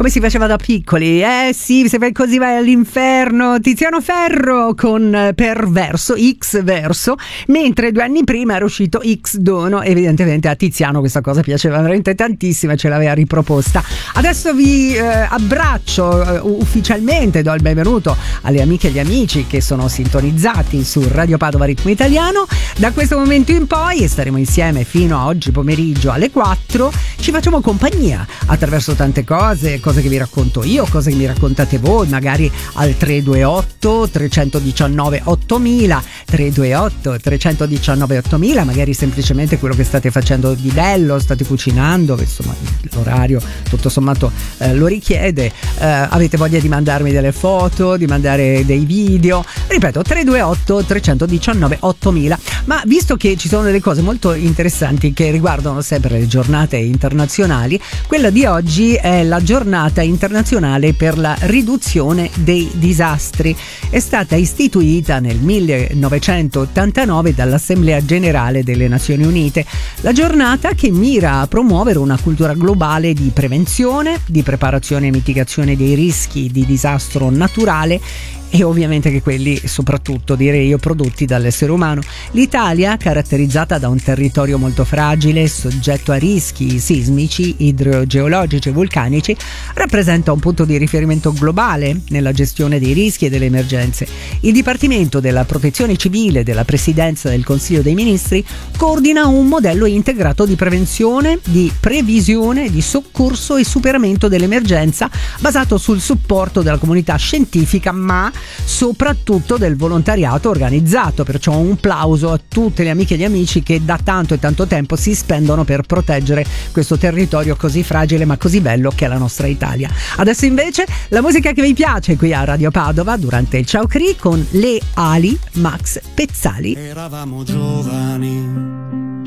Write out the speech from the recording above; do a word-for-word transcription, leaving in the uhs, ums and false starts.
come si faceva da piccoli. Eh sì, se fai così vai all'inferno. Tiziano Ferro con Perverso, X verso, mentre due anni prima era uscito X dono. Evidentemente a Tiziano questa cosa piaceva veramente tantissimo e ce l'aveva riproposta. Adesso vi eh, abbraccio eh, ufficialmente, do il benvenuto alle amiche e agli amici che sono sintonizzati su Radio Padova Ritmo Italiano. Da questo momento in poi staremo insieme fino a oggi pomeriggio alle quattro. Ci facciamo compagnia attraverso tante cose, cose che vi racconto io, cose che mi raccontate voi, magari al tre due otto tre uno nove ottomila, tre due otto tre uno nove ottomila, magari semplicemente quello che state facendo di bello, state cucinando, insomma l'orario tutto sommato eh, lo richiede, eh, avete voglia di mandarmi delle foto, di mandare dei video, ripeto tre due otto tre uno nove ottomila. Ma visto che ci sono delle cose molto interessanti che riguardano sempre le giornate internazionali, quella di oggi è la giornata internazionale per la riduzione dei disastri. È stata istituita nel millenovecentottantanove dall'Assemblea Generale delle Nazioni Unite. La giornata che mira a promuovere una cultura globale di prevenzione, di preparazione e mitigazione dei rischi di disastro naturale e ovviamente che quelli soprattutto, direi io, prodotti dall'essere umano. L'Italia, caratterizzata da un territorio molto fragile, soggetto a rischi sismici, idrogeologici e vulcanici, rappresenta un punto di riferimento globale nella gestione dei rischi e delle emergenze. Il Dipartimento della Protezione Civile della Presidenza del Consiglio dei Ministri coordina un modello integrato di prevenzione, di previsione, di soccorso e superamento dell'emergenza basato sul supporto della comunità scientifica, ma soprattutto del volontariato organizzato. Perciò un plauso a tutte le amiche e gli amici che da tanto e tanto tempo si spendono per proteggere questo territorio così fragile ma così bello che è la nostra Italia. Adesso invece la musica che vi piace qui a Radio Padova durante il Ciao Cri con Le Ali, Max Pezzali. Eravamo giovani